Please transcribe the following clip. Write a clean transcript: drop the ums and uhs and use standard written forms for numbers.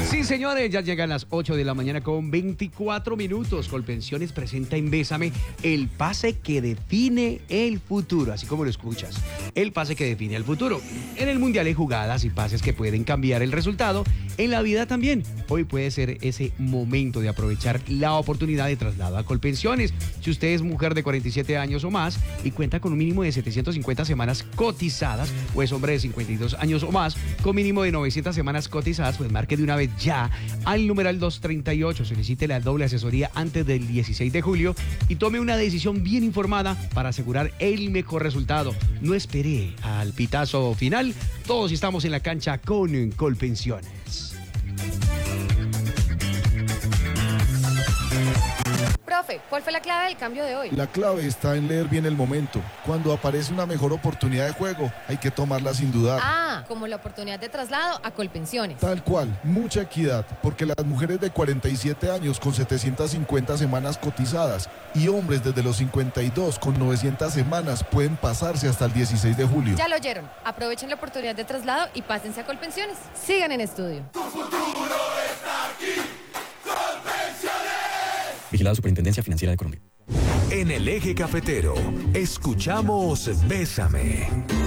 Sí, señores, ya llegan las 8 de la mañana con 24 minutos. Colpensiones presenta en Bésame el pase que define el futuro, así como lo escuchas. El pase que define el futuro. En el Mundial hay jugadas y pases que pueden cambiar el resultado. En la vida también. Hoy puede ser ese momento de aprovechar la oportunidad de traslado a Colpensiones. Si usted es mujer de 47 años o más y cuenta con un mínimo de 750 semanas cotizadas, o es hombre de 52 años o más con mínimo de 900 semanas cotizadas, pues marque de una vez ya al numeral 238, solicite la doble asesoría antes del 16 de julio y tome una decisión bien informada para asegurar el mejor resultado. No espere al pitazo final, todos estamos en la cancha con Colpensiones. Profe, ¿cuál fue la clave del cambio de hoy? La clave está en leer bien el momento. Cuando aparece una mejor oportunidad de juego, hay que tomarla sin dudar. Ah, como la oportunidad de traslado a Colpensiones. Tal cual, mucha equidad, porque las mujeres de 47 años con 750 semanas cotizadas y hombres desde los 52 con 900 semanas pueden pasarse hasta el 16 de julio. Ya lo oyeron. Aprovechen la oportunidad de traslado y pásense a Colpensiones. Sigan en estudio. Tu futuro está aquí. Vigilada Superintendencia Financiera de Colombia. En el Eje Cafetero, escuchamos Bésame.